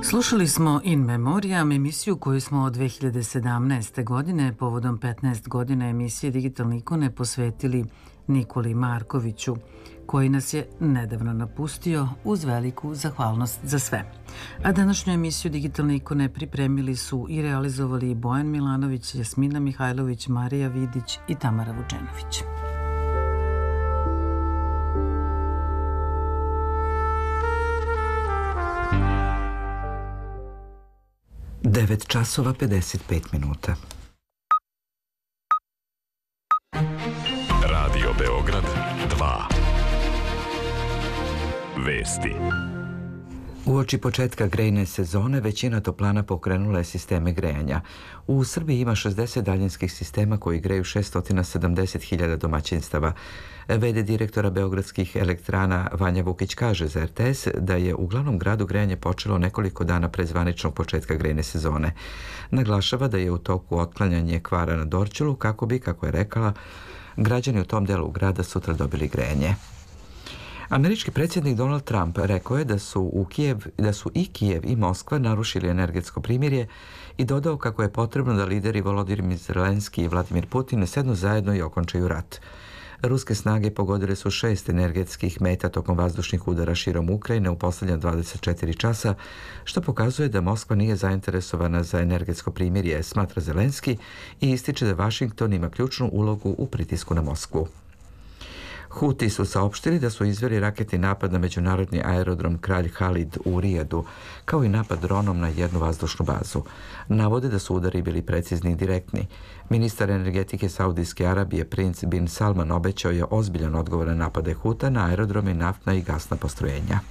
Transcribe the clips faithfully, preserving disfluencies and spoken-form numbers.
Slušali smo In Memoriam, emisiju koju smo od dve hiljade sedamnaeste. godine povodom petnaest godina emisije Digitalne ikone posvetili Nikoli Markoviću, koji nas je nedavno napustio, uz veliku zahvalnost za sve. A današnju emisiju Digitalne ikone pripremili su i realizovali Bojan Milanović, Jasmina Mihajlović, Marija Vidić i Tamara Vučenović. devet časova pedeset pet minuta. Radio Beograd dva. Vesti. Uoči početka grejne sezone većina toplana pokrenula je sisteme grejanja. U Srbiji ima šezdeset daljinskih sistema koji greju šesto sedamdeset hiljada domaćinstava. V D direktora beogradskih elektrana Vanja Vukić kaže za R T S da je u glavnom gradu grejanje počelo nekoliko dana pre zvaničnog početka grejne sezone. Naglašava da je u toku otklanjanje kvara na Dorćolu kako bi, kako je rekala, građani u tom delu grada sutra dobili grejanje. Američki predsjednik Donald Trump rekao je da su, u Kijev, da su i Kijev i Moskva narušili energetsko primirje i dodao kako je potrebno da lideri Volodymyr Zelenski i Vladimir Putin sednu zajedno i okončaju rat. Ruske snage pogodile su šest energetskih meta tokom vazdušnih udara širom Ukrajine u posljednja dvadeset četiri časa, što pokazuje da Moskva nije zainteresovana za energetsko primirje, smatra Zelenski i ističe da Vašington ima ključnu ulogu u pritisku na Moskvu. Huti su saopštili da su izveli raketni napad na međunarodni aerodrom Kralj Halid u Rijadu, kao i napad dronom na jednu vazdušnu bazu. Navode da su udari bili precizni i direktni. Ministar energetike Saudijske Arabije princ bin Salman obećao je ozbiljan odgovor na napade Huta na aerodrome, naftna i gasna postrojenja.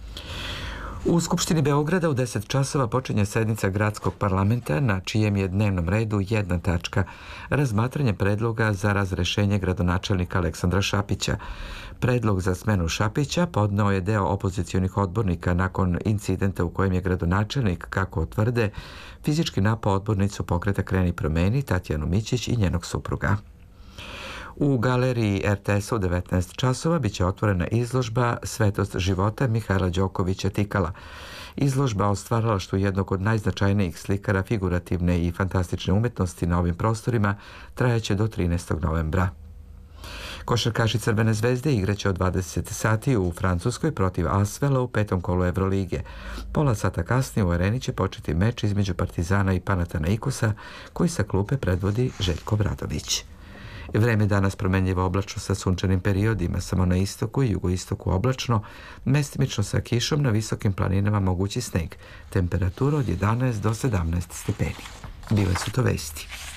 U Skupštini Beograda u deset časova počinje sednica gradskog parlamenta na čijem je dnevnom redu jedna tačka – razmatranje predloga za razrešenje gradonačelnika Aleksandra Šapića. Predlog za smenu Šapića podneo je deo opozicionih odbornika nakon incidenta u kojem je gradonačelnik, kako tvrde, fizički napao odbornicu pokreta Kreni promeni Tatjanu Mićić i njenog supruga. U galeriji R T S u devetnaest časova biće otvorena izložba Svetost života Mihajla Đokovića Tikala. Izložba o stvaralaštvu jednog od najznačajnijih slikara figurativne i fantastične umetnosti na ovim prostorima trajaće do trinaestog novembra. Košarkaši Crvene zvezde igraće od dvadeset sati u Francuskoj protiv Asvela u petom kolu Evrolige. Pola sata kasnije u areni će početi meč između Partizana i Panathinaikosa, koji sa klupe predvodi Željko Bradović. Vreme danas promenljivo oblačno sa sunčanim periodima, samo na istoku i jugoistoku oblačno, mestimično sa kišom, na visokim planinama mogući sneg. Temperatura od jedanaest do sedamnaest stepeni. Bile su to vesti.